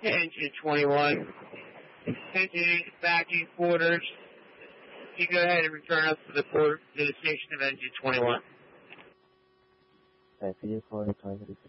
Engine 21. Engine back in quarters. You go ahead and return us to the station of Engine 21. Alright,